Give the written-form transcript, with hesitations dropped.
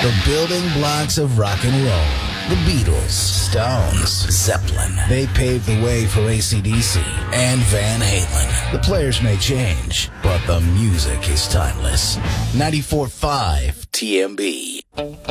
The building blocks of rock and roll. The Beatles, Stones, Zeppelin. They paved the way for AC/DC and Van Halen. The players may change, but the music is timeless. 94.5 TMB.